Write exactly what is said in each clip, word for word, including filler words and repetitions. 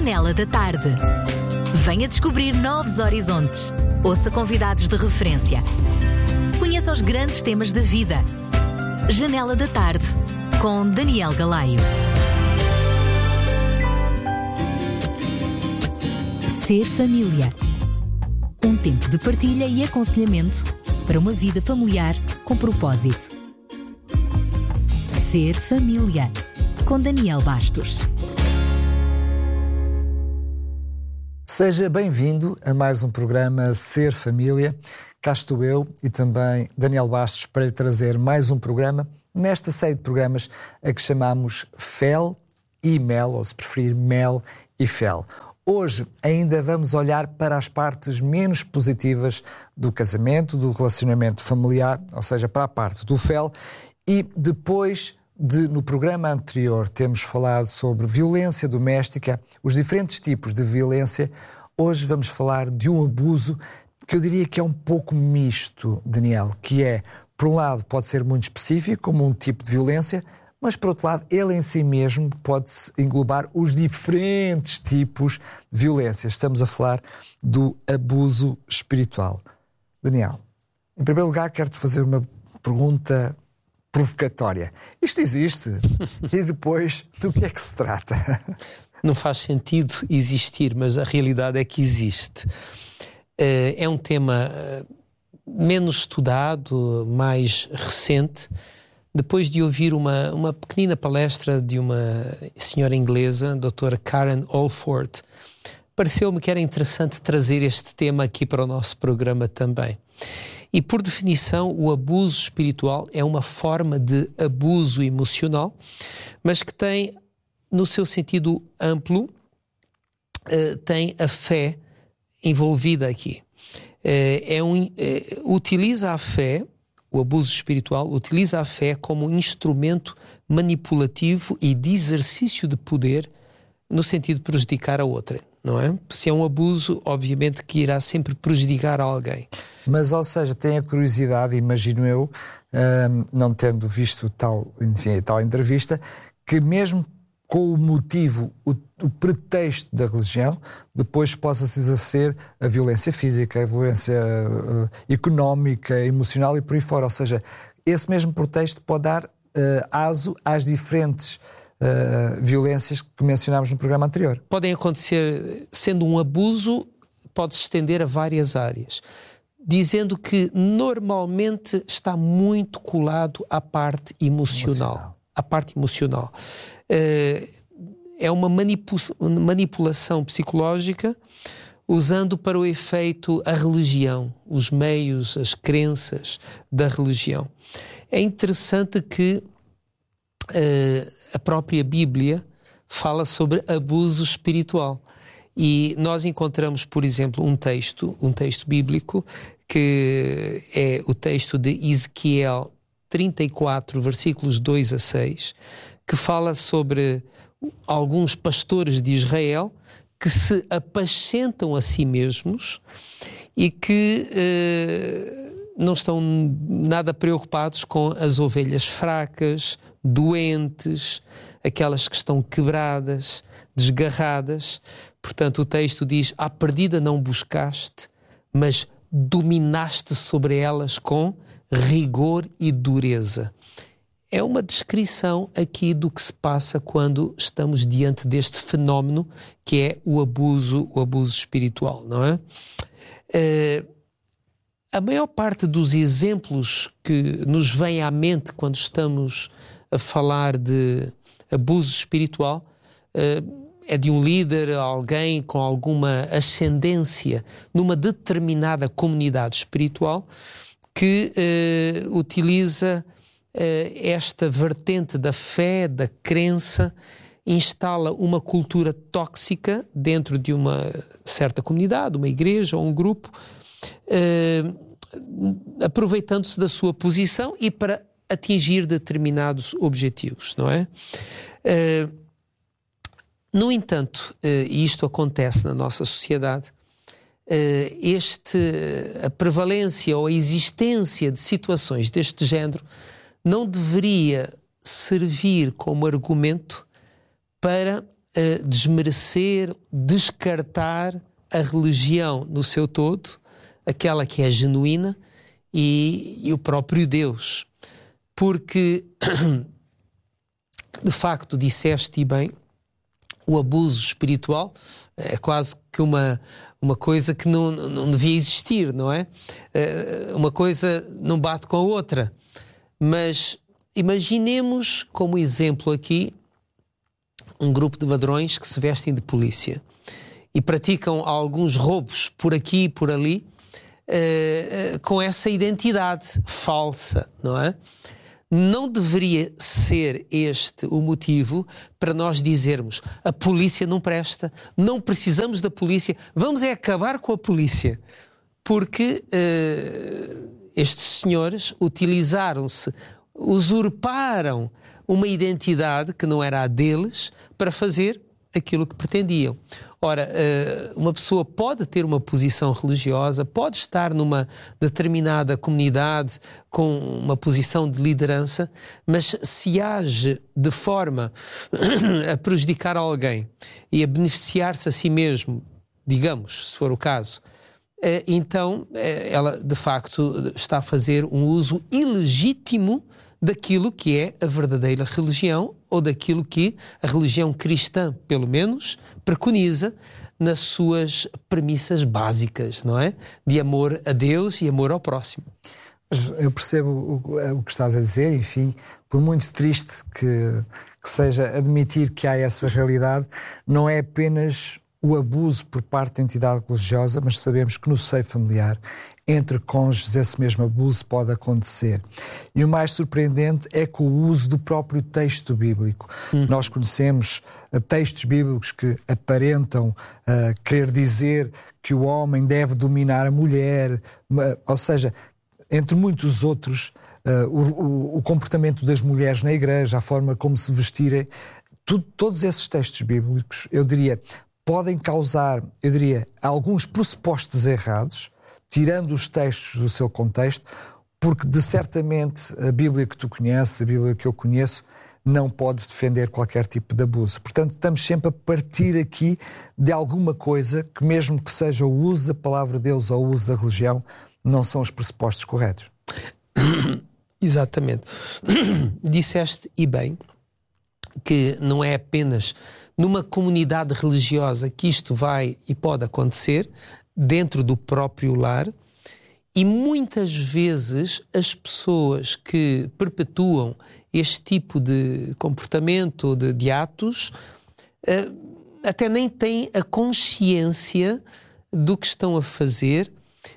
Janela da Tarde. Venha descobrir novos horizontes. Ouça convidados de referência. Conheça os grandes temas da vida. Janela da Tarde, com Daniel Galaio. Ser família. Um tempo de partilha e aconselhamento para uma vida familiar com propósito. Ser família, com Daniel Bastos. Seja bem-vindo a mais um programa Ser Família. Cá estou eu e também Daniel Bastos para lhe trazer mais um programa nesta série de programas a que chamamos Fel e Mel, ou se preferir Mel e Fel. Hoje ainda vamos olhar para as partes menos positivas do casamento, do relacionamento familiar, ou seja, para a parte do Fel, e depois de, no programa anterior, temos falado sobre violência doméstica, os diferentes tipos de violência. Hoje vamos falar de um abuso que eu diria que é um pouco misto, Daniel, que é, por um lado, pode ser muito específico, como um tipo de violência, mas, por outro lado, ele em si mesmo pode-se englobar os diferentes tipos de violência. Estamos a falar do abuso espiritual. Daniel, em primeiro lugar, quero-te fazer uma pergunta provocatória. Isto existe? E depois, do que é que se trata? Não faz sentido existir, mas a realidade é que existe. É um tema menos estudado, mais recente. Depois de ouvir uma, uma pequenina palestra de uma senhora inglesa, a doutora Karen Alford, pareceu-me que era interessante trazer este tema aqui para o nosso programa também. E, por definição, o abuso espiritual é uma forma de abuso emocional, mas que tem, no seu sentido amplo, uh, tem a fé envolvida aqui. Uh, é um, uh, utiliza a fé, o abuso espiritual, utiliza a fé como um instrumento manipulativo e de exercício de poder no sentido de prejudicar a outra, não é? Se é um abuso, obviamente que irá sempre prejudicar alguém. Mas, ou seja, tem a curiosidade, imagino eu, hum, não tendo visto tal, enfim, tal entrevista, que mesmo com o motivo, o, o pretexto da religião, depois possa-se exercer a violência física, a violência uh, económica, emocional e por aí fora. Ou seja, esse mesmo pretexto pode dar uh, aso às diferentes uh, violências que mencionámos no programa anterior. Podem acontecer, sendo um abuso, pode se estender a várias áreas, dizendo que normalmente está muito colado à parte emocional. emocional. À parte emocional. Uh, é uma manipu- manipulação psicológica usando para o efeito a religião, os meios, as crenças da religião. É interessante que uh, a própria Bíblia fala sobre abuso espiritual. E nós encontramos, por exemplo, um texto, um texto bíblico, que é o texto de Ezequiel trinta e quatro, versículos dois a seis, que fala sobre alguns pastores de Israel que se apacentam a si mesmos e que eh, não estão nada preocupados com as ovelhas fracas, doentes, aquelas que estão quebradas, desgarradas. Portanto, o texto diz: à perdida não buscaste, mas dominaste sobre elas com rigor e dureza. É uma descrição aqui do que se passa quando estamos diante deste fenómeno que é o abuso, o abuso espiritual, não é? Uh, a maior parte dos exemplos que nos vêm à mente quando estamos a falar de abuso espiritual uh, é de um líder, alguém com alguma ascendência numa determinada comunidade espiritual que uh, utiliza uh, esta vertente da fé, da crença, instala uma cultura tóxica dentro de uma certa comunidade, uma igreja ou um grupo, uh, aproveitando-se da sua posição e para atingir determinados objetivos, não é? Uh, no entanto, uh, e isto acontece na nossa sociedade, Este, a prevalência ou a existência de situações deste género não deveria servir como argumento para uh, desmerecer, descartar a religião no seu todo, aquela que é genuína, e, e o próprio Deus. Porque, de facto, disseste bem, o abuso espiritual é quase que uma, uma coisa que não, não devia existir, não é? Uma coisa não bate com a outra. Mas imaginemos, como exemplo aqui, um grupo de ladrões que se vestem de polícia e praticam alguns roubos por aqui e por ali uh, uh, com essa identidade falsa, não é? Não deveria ser este o motivo para nós dizermos a polícia não presta, não precisamos da polícia, vamos é acabar com a polícia. Porque uh, estes senhores utilizaram-se, usurparam uma identidade que não era a deles para fazer aquilo que pretendiam. Ora, uma pessoa pode ter uma posição religiosa, pode estar numa determinada comunidade com uma posição de liderança, mas se age de forma a prejudicar alguém e a beneficiar-se a si mesmo, digamos, se for o caso, então ela de facto está a fazer um uso ilegítimo daquilo que é a verdadeira religião, ou daquilo que a religião cristã, pelo menos, preconiza nas suas premissas básicas, não é? De amor a Deus e amor ao próximo. Eu percebo o, o que estás a dizer, enfim, por muito triste que, que seja admitir que há essa realidade, não é apenas o abuso por parte da entidade religiosa, mas sabemos que no seio familiar, entre cônjuges, esse mesmo abuso pode acontecer. E o mais surpreendente é que o uso do próprio texto bíblico. Hum. Nós conhecemos uh, textos bíblicos que aparentam uh, querer dizer que o homem deve dominar a mulher, uh, ou seja, entre muitos outros, uh, o, o comportamento das mulheres na igreja, a forma como se vestirem, tudo, todos esses textos bíblicos, eu diria, podem causar, eu diria, alguns pressupostos errados, tirando os textos do seu contexto, porque de certamente a Bíblia que tu conheces, a Bíblia que eu conheço, não pode defender qualquer tipo de abuso. Portanto, estamos sempre a partir aqui de alguma coisa que, mesmo que seja o uso da palavra de Deus ou o uso da religião, não são os pressupostos corretos. Exatamente. Disseste, e bem, que não é apenas numa comunidade religiosa que isto vai e pode acontecer, dentro do próprio lar, e muitas vezes as pessoas que perpetuam este tipo de comportamento, de, de atos, uh, até nem têm a consciência do que estão a fazer,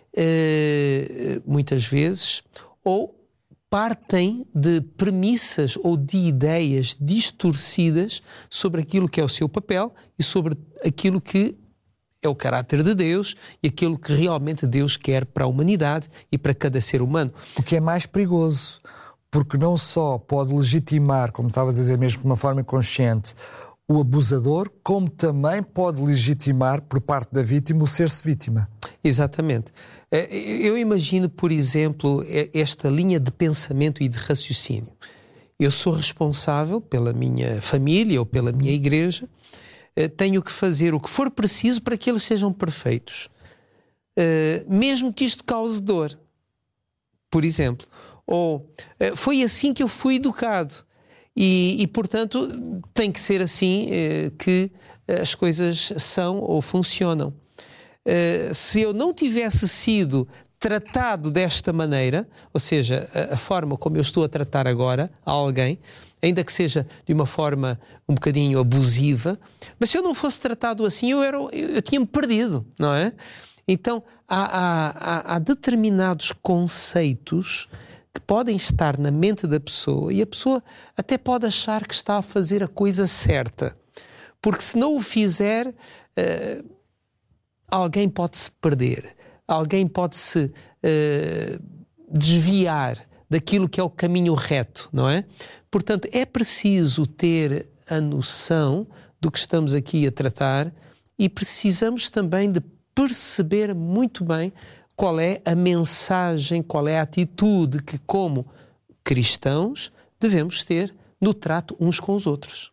uh, muitas vezes, ou partem de premissas ou de ideias distorcidas sobre aquilo que é o seu papel e sobre aquilo que é o caráter de Deus e aquilo que realmente Deus quer para a humanidade e para cada ser humano. O que é mais perigoso, porque não só pode legitimar, como estavas a dizer mesmo de uma forma inconsciente, o abusador, como também pode legitimar por parte da vítima o ser-se vítima. Exatamente. Eu imagino, por exemplo, esta linha de pensamento e de raciocínio. Eu sou responsável pela minha família ou pela minha igreja, tenho que fazer o que for preciso para que eles sejam perfeitos. Uh, mesmo que isto cause dor, por exemplo. Ou uh, foi assim que eu fui educado. E, e portanto, tem que ser assim uh, que as coisas são ou funcionam. Uh, se eu não tivesse sido tratado desta maneira, ou seja, a, a forma como eu estou a tratar agora a alguém, ainda que seja de uma forma um bocadinho abusiva, mas se eu não fosse tratado assim, eu, era, eu, eu tinha-me perdido, não é? Então, há, há, há determinados conceitos que podem estar na mente da pessoa e a pessoa até pode achar que está a fazer a coisa certa, porque se não o fizer, uh, alguém pode se perder, alguém pode se uh, desviar daquilo que é o caminho reto, não é? Portanto, é preciso ter a noção do que estamos aqui a tratar e precisamos também de perceber muito bem qual é a mensagem, qual é a atitude que, como cristãos, devemos ter no trato uns com os outros.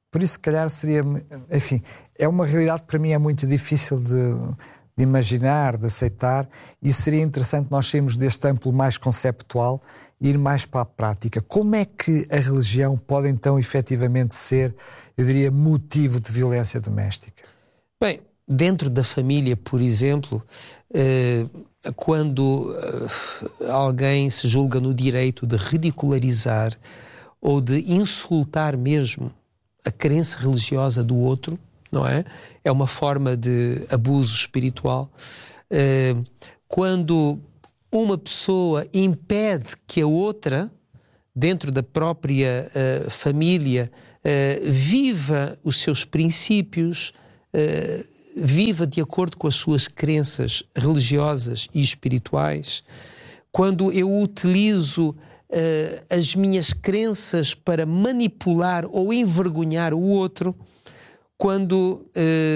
Por isso, se calhar, seria... Enfim, é uma realidade que para mim é muito difícil de, de imaginar, de aceitar, e seria interessante nós sairmos deste âmbito mais conceptual e ir mais para a prática. Como é que a religião pode, então, efetivamente ser, eu diria, motivo de violência doméstica? Bem, dentro da família, por exemplo, eh, quando eh, alguém se julga no direito de ridicularizar ou de insultar mesmo a crença religiosa do outro, não é? É uma forma de abuso espiritual. Eh, quando uma pessoa impede que a outra, dentro da própria uh, família, uh, viva os seus princípios, uh, viva de acordo com as suas crenças religiosas e espirituais. Quando eu utilizo uh, as minhas crenças para manipular ou envergonhar o outro, quando